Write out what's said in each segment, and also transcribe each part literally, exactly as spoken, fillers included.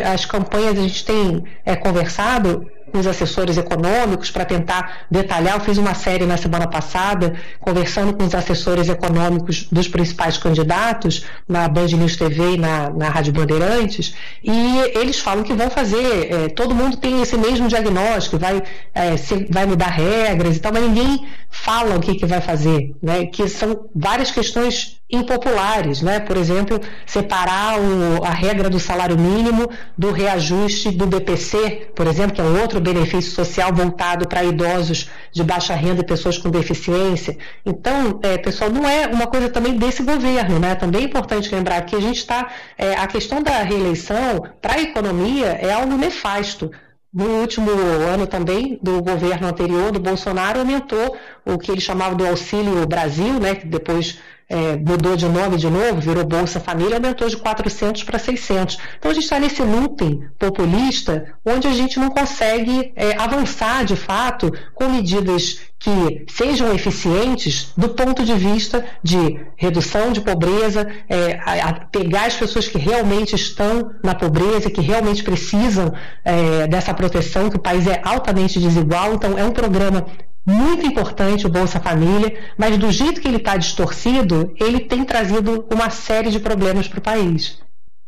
as campanhas, a gente tem é, conversado com os assessores econômicos para tentar detalhar. Eu fiz uma série na semana passada, conversando com os assessores econômicos dos principais candidatos, na Band News T V e na, na Rádio Bandeirantes, e eles falam que vão fazer, é, todo mundo tem esse mesmo diagnóstico, vai, é, se, vai mudar regras e tal, mas ninguém fala o que, que vai fazer, né? Que são várias questões impopulares, né? Por exemplo, separar o, a regra do salário mínimo do reajuste do B P C, por exemplo, que é um outro benefício social voltado para idosos de baixa renda e pessoas com deficiência. Então, é, pessoal, não é uma coisa também desse governo, né? Também é importante lembrar que a gente está, é, a questão da reeleição para a economia é algo nefasto. No último ano também, do governo anterior, do Bolsonaro, aumentou o que ele chamava do Auxílio Brasil, né, que depois é, mudou de nome de novo, virou Bolsa Família, aumentou de quatrocentos para seiscentos. Então a gente está nesse looping populista, onde a gente não consegue é, avançar, de fato, com medidas que sejam eficientes do ponto de vista de redução de pobreza, é, a, a pegar as pessoas que realmente estão na pobreza, que realmente precisam é, dessa proteção, que o país é altamente desigual. Então é um programa muito importante, o Bolsa Família, mas do jeito que ele está distorcido, ele tem trazido uma série de problemas para o país.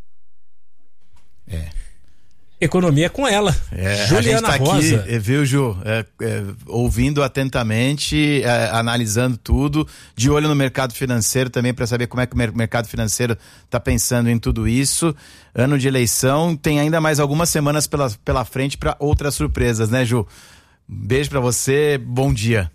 É. Economia com ela, é, Juliana a gente tá Rosa. aqui, viu, Ju, é, é, ouvindo atentamente, é, analisando tudo, de olho no mercado financeiro também, para saber como é que o mercado financeiro está pensando em tudo isso. Ano de eleição, tem ainda mais algumas semanas pela, pela frente para outras surpresas, né, Ju? Beijo para você, bom dia.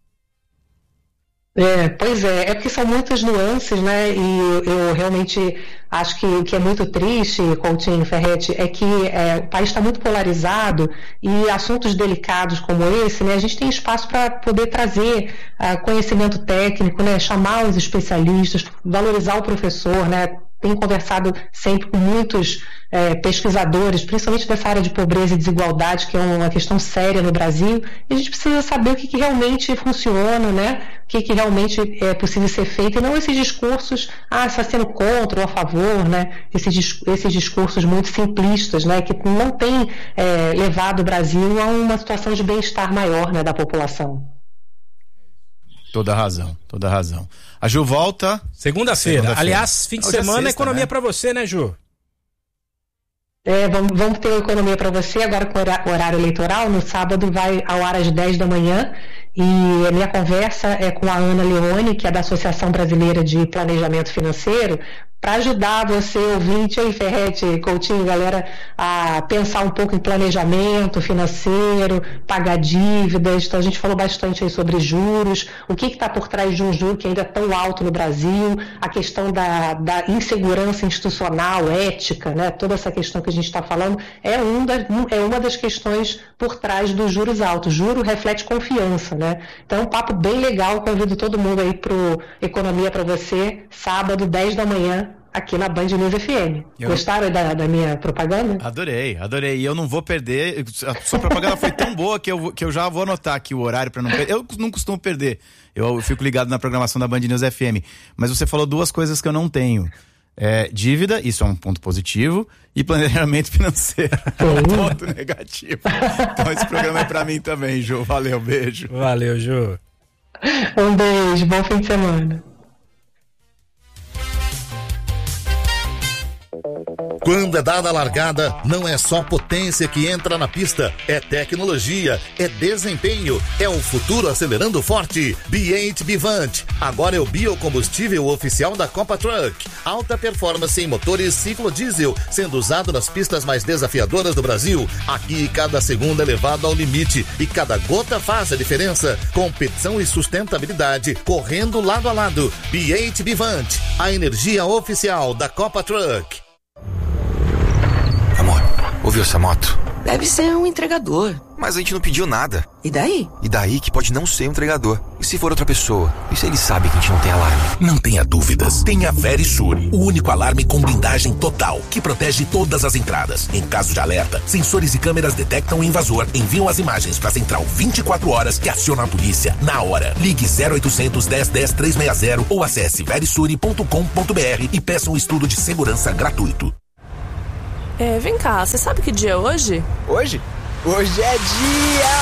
É, pois é, é porque são muitas nuances, né, e eu, eu realmente acho que o que é muito triste, Coutinho, Ferretti, é que é, o país está muito polarizado e assuntos delicados como esse, né, a gente tem espaço para poder trazer uh, conhecimento técnico, né, chamar os especialistas, valorizar o professor, né. Tenho conversado sempre com muitos é, pesquisadores, principalmente dessa área de pobreza e desigualdade, que é uma questão séria no Brasil, e a gente precisa saber o que, que realmente funciona, né? O que, que realmente é possível ser feito, e não esses discursos, ah, está sendo contra ou a favor, né? Esses, esses discursos muito simplistas, né? Que não têm é, levado o Brasil a uma situação de bem-estar maior, né, da população. Toda razão, toda razão. A Ju volta segunda-feira. Segunda Aliás, fim de Hoje semana, é sexta, economia né? para você, né, Ju? É, vamos, vamos ter economia para você agora com o horário eleitoral. No sábado vai ao ar às dez da manhã. E a minha conversa é com a Ana Leone, que é da Associação Brasileira de Planejamento Financeiro, para ajudar você, ouvinte aí, Ferretti, Coutinho, galera, a pensar um pouco em planejamento financeiro, pagar dívidas. Então a gente falou bastante aí sobre juros, o que está por trás de um juro que ainda é tão alto no Brasil, a questão da, da insegurança institucional, ética, né? Toda essa questão que a gente está falando é, um da, é uma das questões por trás dos juros altos. Juro reflete confiança, né? Então é um papo bem legal, convido todo mundo aí pro Economia para você, sábado, dez da manhã, aqui na Band News F M. Eu... Gostaram da, da minha propaganda? Adorei, adorei. E eu não vou perder. A sua propaganda foi tão boa que eu, que eu já vou anotar aqui o horário para não perder. Eu não costumo perder. Eu fico ligado na programação da Band News F M. Mas você falou duas coisas que eu não tenho. É, dívida, isso é um ponto positivo, e planejamento financeiro é um ponto negativo. Então esse programa é pra mim também, Ju. Valeu, beijo. Valeu, Ju. Um beijo, bom fim de semana. Quando é dada a largada, não é só potência que entra na pista, é tecnologia, é desempenho, é o futuro acelerando forte. B oito Bivante, agora é o biocombustível oficial da Copa Truck. Alta performance em motores ciclo diesel, sendo usado nas pistas mais desafiadoras do Brasil. Aqui cada segundo é levado ao limite e cada gota faz a diferença. Competição e sustentabilidade correndo lado a lado. B oito Bivante, a energia oficial da Copa Truck. Amor, ouviu essa moto? Deve ser um entregador. Mas a gente não pediu nada. E daí? E daí que pode não ser um entregador. E se for outra pessoa? E se ele sabe que a gente não tem alarme? Não tenha dúvidas. Tenha Verisure, o único alarme com blindagem total, que protege todas as entradas. Em caso de alerta, sensores e câmeras detectam o invasor, enviam as imagens para a central vinte e quatro horas e acionam a polícia na hora. Ligue zero oitocentos, dez, dez, trezentos e sessenta ou acesse verisure ponto com ponto br e peça um estudo de segurança gratuito. É, vem cá, você sabe que dia é hoje? Hoje? Hoje é dia!